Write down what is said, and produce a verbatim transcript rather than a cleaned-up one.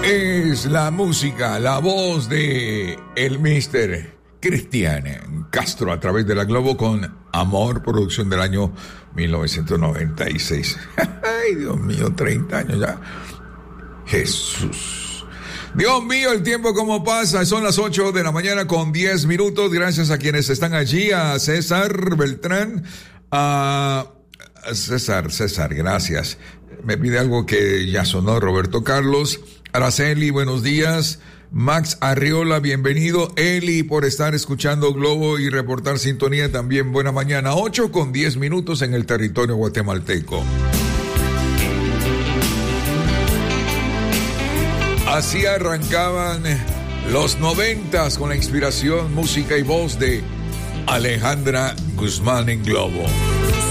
Es la música, la voz de el mister Cristian Castro a través de la Globo con Amor, producción del año mil novecientos noventa y seis. Ay, Dios mío, treinta años ya. Jesús. Dios mío, el tiempo como pasa. Son las ocho de la mañana con diez minutos. Gracias a quienes están allí, a César Beltrán, a César, César, gracias. Me pide algo que ya sonó, Roberto Carlos. Araceli, buenos días. Max Arriola, bienvenido. Eli, por estar escuchando Globo y reportar sintonía, también buena mañana. ocho con diez minutos en el territorio guatemalteco. Así arrancaban los noventas con la inspiración, música y voz de Alejandra Guzmán en Globo.